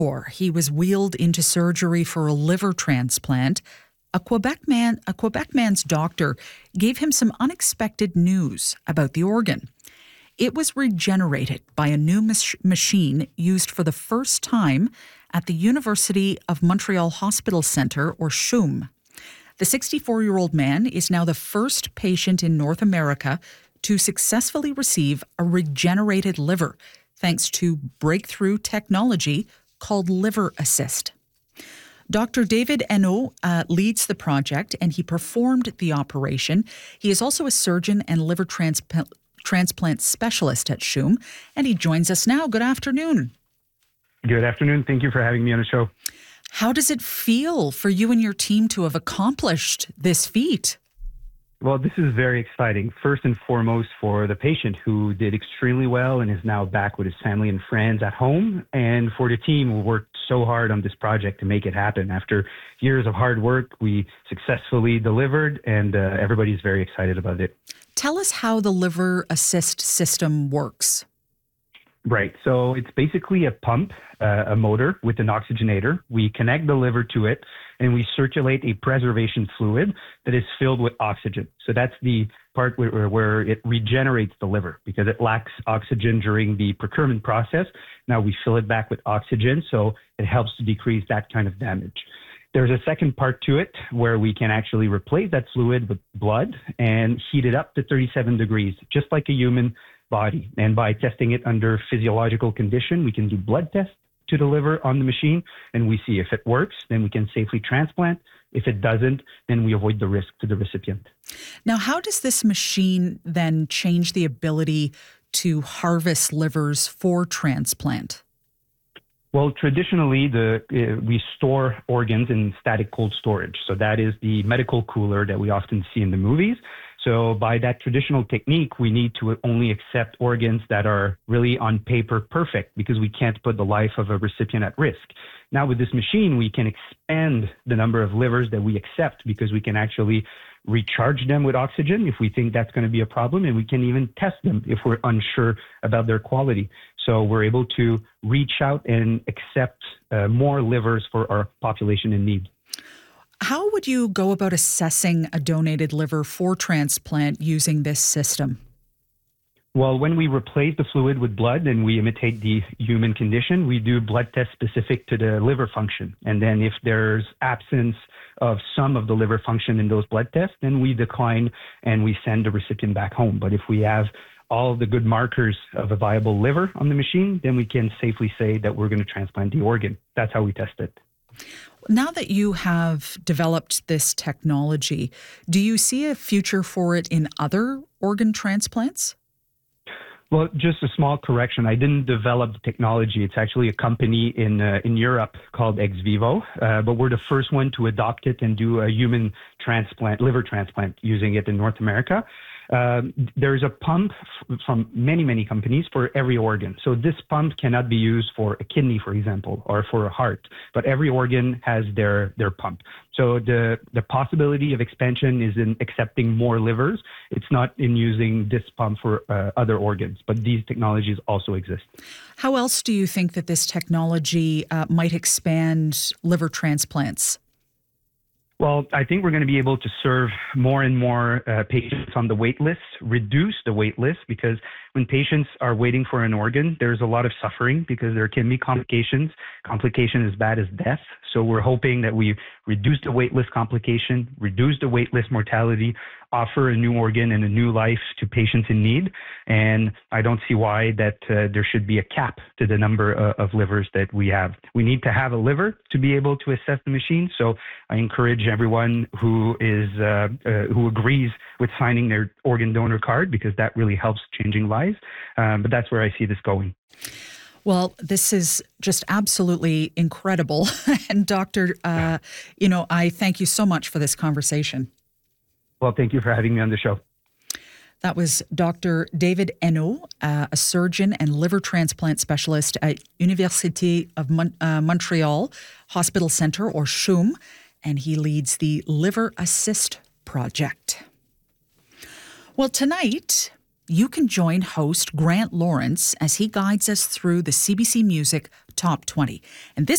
He was wheeled into surgery for a liver transplant. A Quebec man's doctor gave him some unexpected news about the organ. It was regenerated by a new machine used for the first time at the University of Montreal Hospital Centre, or CHUM. The 64-year-old man is now the first patient in North America to successfully receive a regenerated liver, thanks to breakthrough technology called Liver Assist. Dr. David Hainaut leads the project, and he performed the operation. He is also a surgeon and liver transplant specialist at CHUM, and he joins us now. Good afternoon. Good afternoon. Thank you for having me on the show. How does it feel for you and your team to have accomplished this feat? Well, this is very exciting. First and foremost for the patient, who did extremely well and is now back with his family and friends at home, and for the team who worked so hard on this project to make it happen. After years of hard work, we successfully delivered, and everybody's very excited about it. Tell us how the Liver Assist system works. Right. So it's basically a pump, a motor with an oxygenator. We connect the liver to it, and we circulate a preservation fluid that is filled with oxygen. So that's the part where it regenerates the liver, because it lacks oxygen during the procurement process. Now we fill it back with oxygen, so it helps to decrease that kind of damage. There's a second part to it where we can actually replace that fluid with blood and heat it up to 37 degrees, just like a human body. And by testing it under physiological condition, we can do blood tests to the liver on the machine, and we see if it works, then we can safely transplant. If it doesn't, then we avoid the risk to the recipient. Now, how does this machine then change the ability to harvest livers for transplant? Well, traditionally, we store organs in static cold storage. So that is the medical cooler that we often see in the movies. So by that traditional technique, we need to only accept organs that are really on paper perfect, because we can't put the life of a recipient at risk. Now with this machine, we can expand the number of livers that we accept, because we can actually recharge them with oxygen if we think that's going to be a problem, and we can even test them if we're unsure about their quality. So we're able to reach out and accept more livers for our population in need. How would you go about assessing a donated liver for transplant using this system? Well, when we replace the fluid with blood and we imitate the human condition, we do blood tests specific to the liver function. And then if there's absence of some of the liver function in those blood tests, then we decline and we send the recipient back home. But if we have all the good markers of a viable liver on the machine, then we can safely say that we're going to transplant the organ. That's how we test it. Now that you have developed this technology, do you see a future for it in other organ transplants? Well, just a small correction. I didn't develop the technology. It's actually a company in Europe called XVIVO, but we're the first one to adopt it and do a human transplant, liver transplant, using it in North America. There's a pump from many companies for every organ. So this pump cannot be used for a kidney, for example, or for a heart, but every organ has their pump. So the possibility of expansion is in accepting more livers. It's not in using this pump for other organs, but these technologies also exist. How else do you think that this technology might expand liver transplants? Well, I think we're going to be able to serve more and more patients on the wait list, reduce the wait list, because when patients are waiting for an organ, there's a lot of suffering because there can be complications. Complication as bad as death. So we're hoping that we reduce the wait list complication, reduce the wait list mortality, offer a new organ and a new life to patients in need. And I don't see why that there should be a cap to the number of livers that we have. We need to have a liver to be able to assess the machine. So I encourage everyone who agrees with signing their organ donor card, because that really helps changing lives. But that's where I see this going. Well, this is just absolutely incredible. And Doctor, I thank you so much for this conversation. Well, thank you for having me on the show. That was Dr. David Hainaut, a surgeon and liver transplant specialist at Université of Montreal Hospital Centre, or CHUM, and he leads the Liver Assist project. Well, tonight, you can join host Grant Lawrence as he guides us through the CBC Music Top 20. And this